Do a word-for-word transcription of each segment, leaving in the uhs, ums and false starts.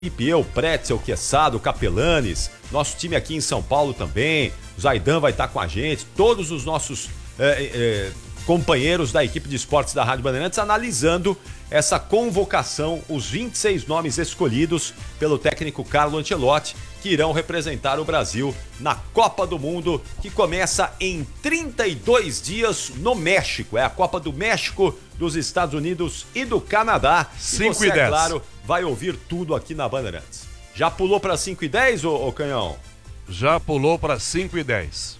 eu, Pretzel, Quesada, Capelanes, nosso time aqui em São Paulo também, o Zaidan vai estar com a gente, todos os nossos é, é, companheiros da equipe de esportes da Rádio Bandeirantes analisando essa convocação, os vinte e seis nomes escolhidos pelo técnico Carlo Ancelotti, que irão representar o Brasil na Copa do Mundo, que começa em trinta e dois dias no México. É a Copa do México, dos Estados Unidos e do Canadá. cinco e e dez. É claro, vai ouvir tudo aqui na Bandeirantes. Já pulou para cinco e dez, ô, ô Canhão? Já pulou para cinco e dez.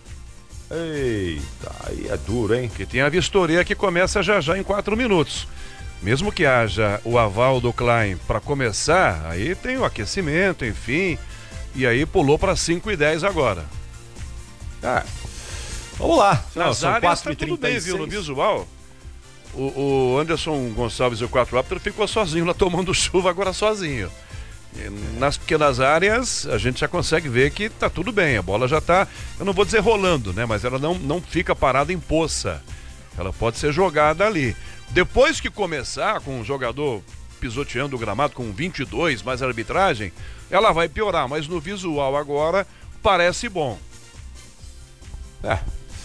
Eita, aí é duro, hein? Que tem a vistoria que começa já já em quatro minutos. Mesmo que haja o aval do Klein para começar, aí tem o aquecimento, enfim... E aí pulou para cinco e dez agora. Ah, vamos lá. Nas São áreas quatro tá e tudo trinta e bem, seis. viu? No visual, o, o Anderson Gonçalves e o quatro Apter ficou sozinho lá tomando chuva agora sozinho. E nas pequenas áreas a gente já consegue ver que tá tudo bem. A bola já tá, eu não vou dizer rolando, né? Mas ela não, não fica parada em poça. Ela pode ser jogada ali. Depois que começar com o jogador pisoteando o gramado com vinte e dois mais arbitragem, ela vai piorar, mas no visual agora parece bom. É.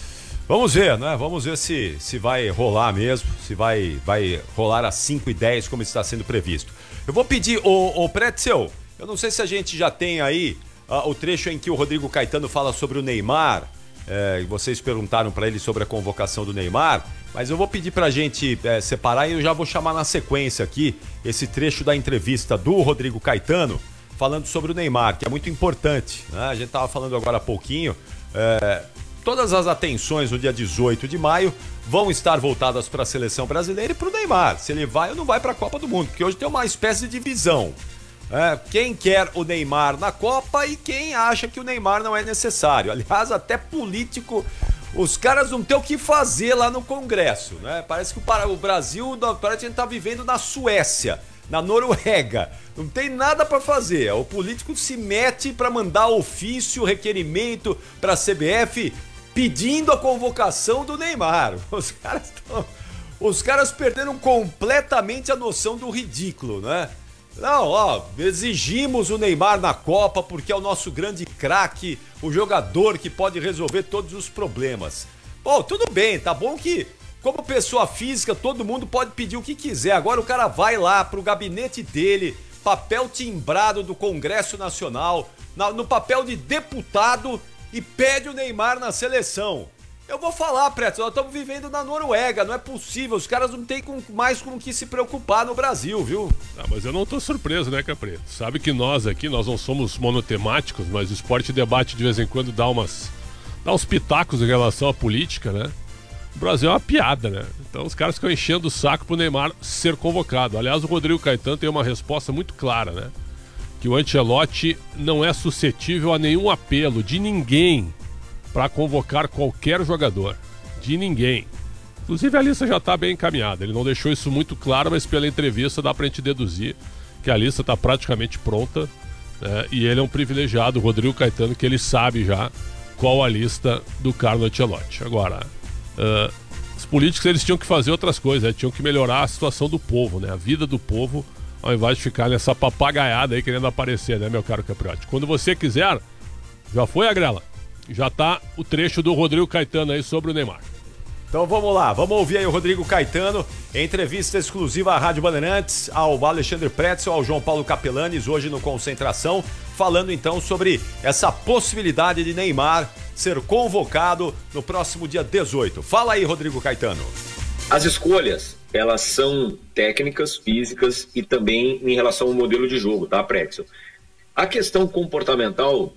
Vamos ver, né? Vamos ver se, se vai rolar mesmo, se vai, vai rolar às cinco e dez como está sendo previsto. Eu vou pedir, ô, ô Pretzel, eu não sei se a gente já tem aí uh, o trecho em que o Rodrigo Caetano fala sobre o Neymar, é, vocês perguntaram para ele sobre a convocação do Neymar, mas eu vou pedir pra gente é, separar e eu já vou chamar na sequência aqui esse trecho da entrevista do Rodrigo Caetano falando sobre o Neymar, que é muito importante, né? A gente tava falando agora há pouquinho, é, todas as atenções no dia dezoito de maio vão estar voltadas para a seleção brasileira e para o Neymar, se ele vai ou não vai para a Copa do Mundo, porque hoje tem uma espécie de divisão. É, quem quer o Neymar na Copa e quem acha que o Neymar não é necessário. Aliás, até político, os caras não têm o que fazer lá no Congresso, né? Parece que o, o Brasil, parece que a gente tá vivendo na Suécia, na Noruega. Não tem nada para fazer. O político se mete para mandar ofício, requerimento para a C B F pedindo a convocação do Neymar. Os caras estão, os caras perderam completamente a noção do ridículo, né? Não, ó, exigimos o Neymar na Copa porque é o nosso grande craque, o jogador que pode resolver todos os problemas. Bom, tudo bem, tá bom que, como pessoa física, todo mundo pode pedir o que quiser. Agora o cara vai lá pro gabinete dele, papel timbrado do Congresso Nacional, na, no papel de deputado e pede o Neymar na seleção. Eu vou falar, Preto, nós estamos vivendo na Noruega, não é possível, os caras não têm com, mais com o que se preocupar no Brasil, viu? Ah, mas eu não tô surpreso, né, Capreto? Sabe que nós aqui, nós não somos monotemáticos, mas o Esporte Debate de vez em quando dá umas, dá uns pitacos em relação à política, né? O Brasil é uma piada, né? Então os caras ficam enchendo o saco pro Neymar ser convocado. Aliás, o Rodrigo Caetano tem uma resposta muito clara, né? Que o Ancelotti não é suscetível a nenhum apelo de ninguém para convocar qualquer jogador, de ninguém. Inclusive a lista já está bem encaminhada, ele não deixou isso muito claro, mas pela entrevista dá para a gente deduzir que a lista está praticamente pronta, né? E ele é um privilegiado, o Rodrigo Caetano, que ele sabe já qual a lista do Carlo Ancelotti. Agora, uh, os políticos eles tinham que fazer outras coisas, né? Tinham que melhorar a situação do povo, né? A vida do povo, ao invés de ficar nessa papagaiada aí querendo aparecer, né, meu caro Capriotti? Quando você quiser, já foi a grela. Já tá o trecho do Rodrigo Caetano aí sobre o Neymar. Então vamos lá, vamos ouvir aí o Rodrigo Caetano, entrevista exclusiva à Rádio Bandeirantes, ao Alexandre Pretzel, ao João Paulo Capelanes, hoje no Concentração, falando então sobre essa possibilidade de Neymar ser convocado no próximo dia dezoito. Fala aí, Rodrigo Caetano. As escolhas, elas são técnicas, físicas e também em relação ao modelo de jogo, tá, Pretzel? A questão comportamental...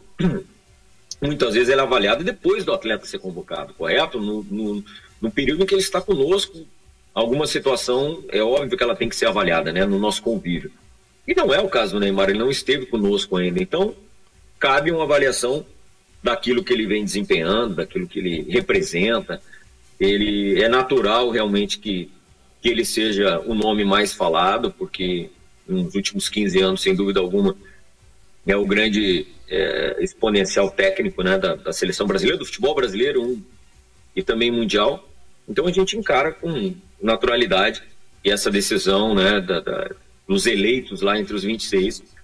muitas vezes ela é avaliada depois do atleta ser convocado, correto? No, no, no período em que ele está conosco, alguma situação, é óbvio que ela tem que ser avaliada, né, no nosso convívio. E não é o caso do Neymar, ele não esteve conosco ainda. Então, cabe uma avaliação daquilo que ele vem desempenhando, daquilo que ele representa. Ele é natural realmente que, que ele seja o nome mais falado, porque nos últimos quinze anos, sem dúvida alguma, é o grande é, exponencial técnico, né, da, da seleção brasileira, do futebol brasileiro um, e também mundial. Então a gente encara com naturalidade e essa decisão, né, da, da, dos eleitos lá entre os vinte e seis